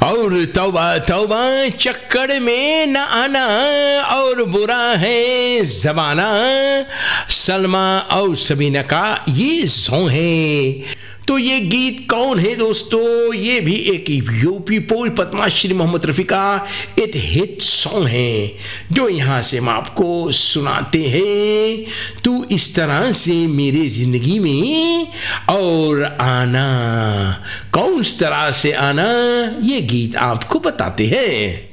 और तौबा तौबा चक्कर में न आना, और बुरा है जमाना। सलमा और सबीना का ये सॉन्ग है। तो ये गीत कौन है दोस्तों? ये भी एक यूपी पोल पद्माश्री मोहम्मद रफ़ी का एक हिट सॉन्ग है, जो यहाँ से हम आपको सुनाते हैं। तू इस तरह से मेरे ज़िंदगी में और आना, कौन इस तरह से आना, ये गीत आपको बताते हैं।